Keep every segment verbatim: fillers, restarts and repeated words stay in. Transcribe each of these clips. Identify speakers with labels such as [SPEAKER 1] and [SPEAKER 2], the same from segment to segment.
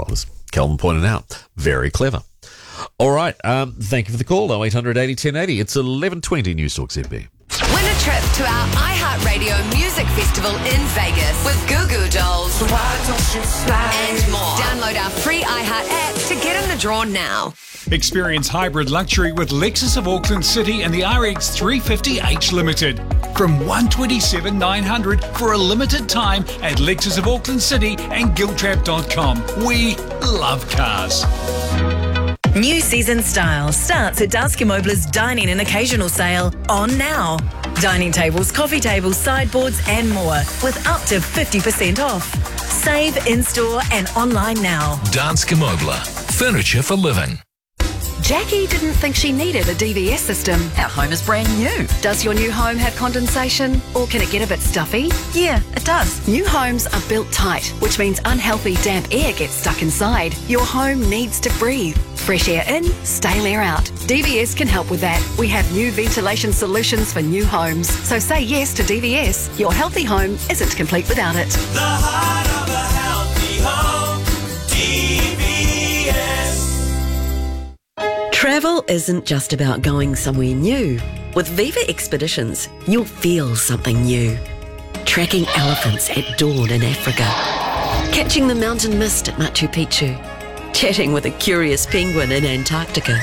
[SPEAKER 1] Well, as Calvin pointed out, very clever. All right, um, thank you for the call, oh eight hundred eighty ten eighty. It's eleven twenty News Talk Z B.
[SPEAKER 2] Win a trip to our iHeartRadio Music Festival in Vegas with Goo Goo Dolls
[SPEAKER 3] So why don't you slide?
[SPEAKER 2] and more. Download our free iHeart app to get in the draw now.
[SPEAKER 4] Experience hybrid luxury with Lexus of Auckland City and the R X three fifty H Limited. From one hundred twenty-seven thousand nine hundred for a limited time at Lexus of Auckland City and Giltrap dot com. We love cars.
[SPEAKER 5] New season style starts at Danske Møbler's Dining and Occasional Sale on now. Dining tables, coffee tables, sideboards and more with up to fifty percent off. Save in-store and online now.
[SPEAKER 6] Danske Møbler. Furniture for living.
[SPEAKER 2] Jackie didn't think she needed a D V S system.
[SPEAKER 7] Our home is brand new.
[SPEAKER 2] Does your new home have condensation, or can it get a bit stuffy?
[SPEAKER 7] Yeah, it does.
[SPEAKER 2] New homes are built tight, which means unhealthy damp air gets stuck inside. Your home needs to breathe. Fresh air in, stale air out. D V S can help with that. We have new ventilation solutions for new homes. So say yes to D V S. Your healthy home isn't complete without it.
[SPEAKER 3] The heart of a healthy home. D V S.
[SPEAKER 8] Travel isn't just about going somewhere new. With Viva Expeditions, you'll feel something new. Tracking elephants at dawn in Africa. Catching the mountain mist at Machu Picchu. Chatting with a curious penguin in Antarctica.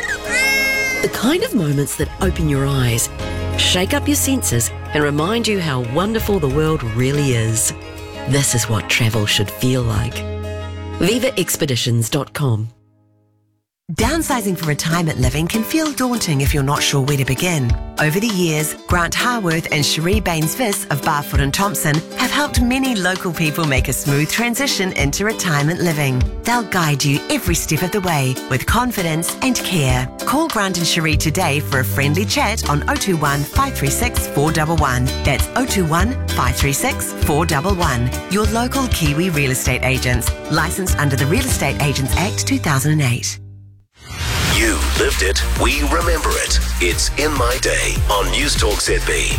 [SPEAKER 8] The kind of moments that open your eyes, shake up your senses, and remind you how wonderful the world really is. This is what travel should feel like. viva expeditions dot com.
[SPEAKER 9] Downsizing for retirement living can feel daunting if you're not sure where to begin. Over the years, Grant Harworth and Cherie Baines-Viss of Barfoot and Thompson have helped many local people make a smooth transition into retirement living. They'll guide you every step of the way with confidence and care. Call Grant and Cherie today for a friendly chat on oh two one, five three six, four one one. That's oh two one, five three six, four one one. Your local Kiwi real estate agents. Licensed under the Real Estate Agents Act two thousand eight.
[SPEAKER 10] You lived it, we remember it. It's In My Day on News Talk Z B.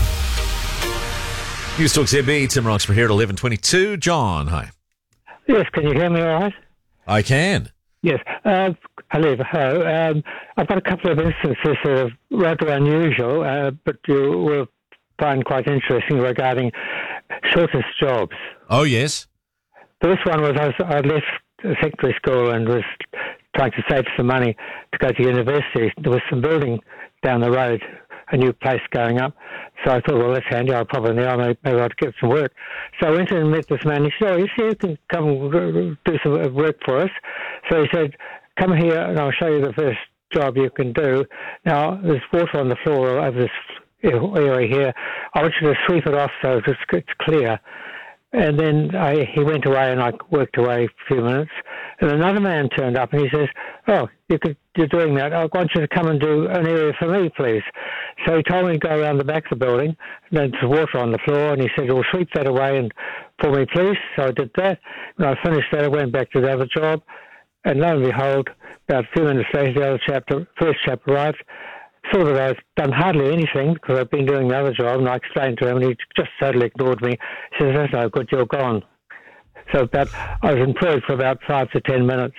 [SPEAKER 1] News Talk Z B, Tim Roxburgh here at eleven twenty-two. John, hi.
[SPEAKER 11] Yes, can you hear me all right?
[SPEAKER 1] I can.
[SPEAKER 11] Yes. Uh, hello. hello. Um, I've got a couple of instances that are rather unusual, uh, but you will find quite interesting regarding shortest jobs.
[SPEAKER 1] Oh, yes.
[SPEAKER 11] The first one was I, was, I left secondary school and was trying to save some money to go to university. There was some building down the road, a new place going up. So I thought, well, that's handy. I'll probably now maybe, maybe I'll get some work. So I went in and met this man. He said, oh, you see, you can come and do some work for us. So he said, come here and I'll show you the first job you can do. Now, there's water on the floor over this area here. I want you to sweep it off so it's, it's clear. And then I, he went away and I worked away a few minutes. And another man turned up and he says, oh, you could, you're doing that. I want you to come and do an area for me, please. So he told me to go around the back of the building. And there's water on the floor. And he said, well, sweep that away and for me, please. So I did that. When I finished that, I went back to the other job. And lo and behold, about a few minutes later, the other chap, the first chap arrived. Thought that I'd done hardly anything because I'd been doing the other job, and I explained to him, and he just totally ignored me. He says, that's no good, you're gone. So about, I was employed for about five to ten minutes.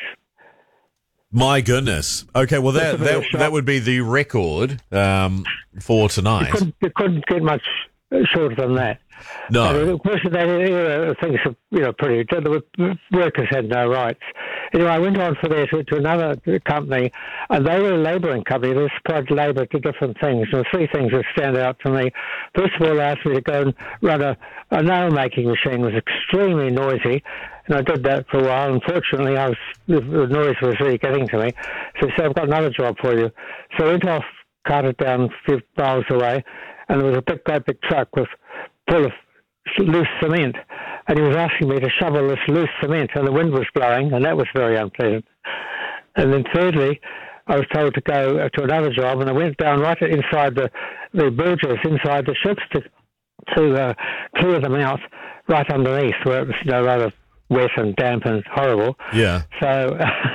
[SPEAKER 1] My goodness. Okay, well, that that, that would be the record um, for tonight.
[SPEAKER 11] You couldn't, you couldn't get much shorter than that.
[SPEAKER 1] No.
[SPEAKER 11] And of course, that era, things are, you know, pretty, the workers had no rights. Anyway, I went on for there to, to another company, and they were a labouring company. They supplied labour to different things. And the three things that stand out to me, first of all, they asked me to go and run a, a nail-making machine. It was extremely noisy, and I did that for a while. Unfortunately, I was, the, the noise was really getting to me. So he said, I've got another job for you. So I went off, carted down a few miles away, and there was a big, great big truck with full of loose cement, and he was asking me to shovel this loose cement, and the wind was blowing, and that was very unpleasant. And then thirdly, I was told to go to another job, and I went down right inside the, the bilges, inside the ships to, to uh, clear them out right underneath, where it was, you know, rather wet and damp and horrible.
[SPEAKER 1] Yeah.
[SPEAKER 11] So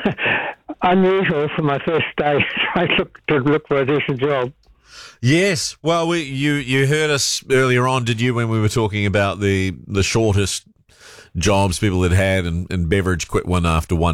[SPEAKER 11] unusual for my first day trying to look, to look for a decent job.
[SPEAKER 1] Yes. Well, we, you you heard us earlier on, did you, when we were talking about the, the shortest jobs people had had, and, and Beveridge quit one after one